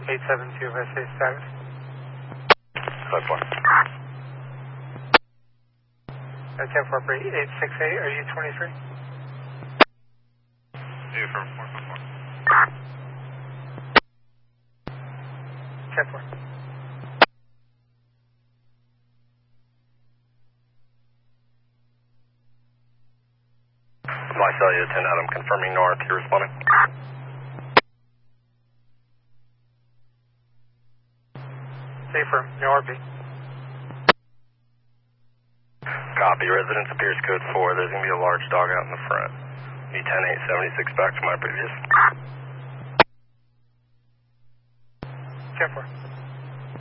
872 SA status. Code 4. 10-4 for 868, are you 23? View from 444. 10-4. Visalia 10 Adam confirming north, you responding? Affirm, no RB. Copy, residence appears code 4, there's going to be a large dog out in the front. Be 10-876 back to my previous. 10-4.